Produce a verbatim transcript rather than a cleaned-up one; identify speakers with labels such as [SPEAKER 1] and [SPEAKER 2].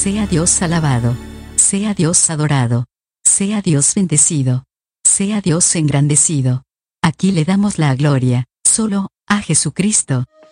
[SPEAKER 1] Sea Dios alabado. Sea Dios adorado. Sea Dios bendecido. Sea Dios engrandecido. Aquí le damos la gloria, solo, a Jesucristo.